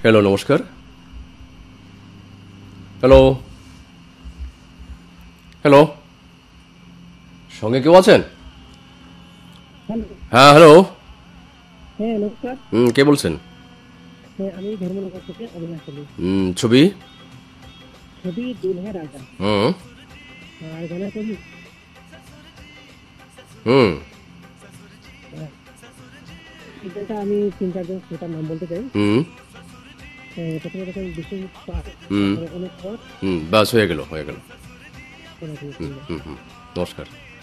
Hello, নমস্কার। Hello, hello, সঙ্গে কেউ আছেন? হ্যালো। হ্যাঁ, হ্যালো। হ্যাঁ, নমস্কার। কে বলছেন? হ্যাঁ, আমি ধর্মনগর থেকে অবিনাশ বলি। ছবি? ছবি দুলহা রাজা। হুম। আর গানের কবি হুম। আহ, এই গানটা আমি তিন চারজন শ্রোতার নাম বলতে চাই। হুম। প্রথমে দেখেন বিশ্বজিৎ পাল, হুম। তারপরে অনুপ কর, হুম, বাস হয়ে গেল, হয়ে গেল। ওনাকে হুম, শুনবো। হুম, হুম। নমস্কার।